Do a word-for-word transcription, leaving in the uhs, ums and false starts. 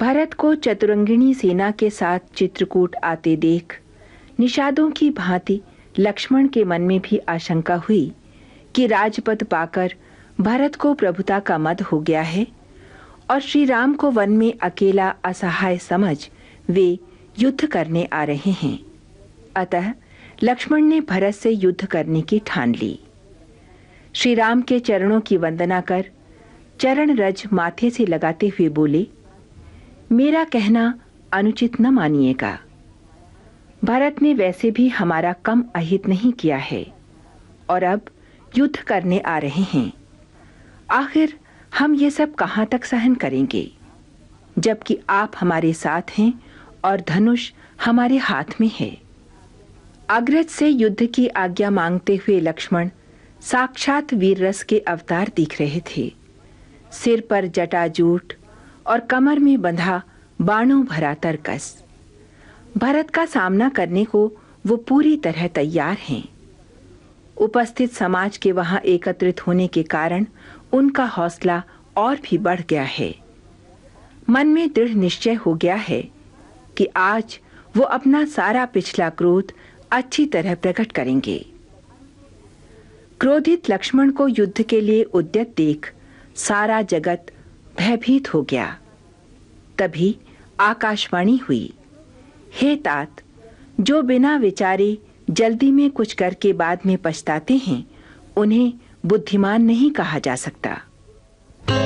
भरत को चतुरंगिणी सेना के साथ चित्रकूट आते देख निषादों की भांति लक्ष्मण के मन में भी आशंका हुई कि राजपद पाकर भरत को प्रभुता का मद हो गया है और श्री राम को वन में अकेला असहाय समझ वे युद्ध करने आ रहे हैं। अतः लक्ष्मण ने भरत से युद्ध करने की ठान ली। श्री राम के चरणों की वंदना कर चरण रज माथे से लगाते हुए बोले, मेरा कहना अनुचित न मानिएगा। भरत ने वैसे भी हमारा कम अहित नहीं किया है और अब युद्ध करने आ रहे हैं। आखिर हम ये सब कहां तक सहन करेंगे, जबकि आप हमारे साथ हैं और धनुष हमारे हाथ में है। अग्रज से युद्ध की आज्ञा मांगते हुए लक्ष्मण साक्षात वीर रस के अवतार दिख रहे थे। सिर पर जटाजूट और कमर में बंधा बाणों भरा तरकस। भरत का सामना करने को वो पूरी तरह तैयार हैं। उपस्थित समाज के वहां एकत्रित होने के कारण उनका हौसला और भी बढ़ गया है। मन में दृढ़ निश्चय हो गया है कि आज वो अपना सारा पिछला क्रोध अच्छी तरह प्रकट करेंगे। क्रोधित लक्ष्मण को युद्ध के लिए उद्यत देख सारा जगत भयभीत हो गया। तभी आकाशवाणी हुई, हे तात, जो बिना विचारे जल्दी में कुछ करके बाद में पछताते हैं, उन्हें बुद्धिमान नहीं कहा जा सकता।